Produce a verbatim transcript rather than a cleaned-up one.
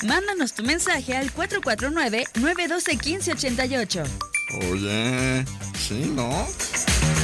Mándanos tu mensaje al cuatro cuatro nueve, nueve uno dos, uno cinco ocho ocho. Oye, sí, ¿no?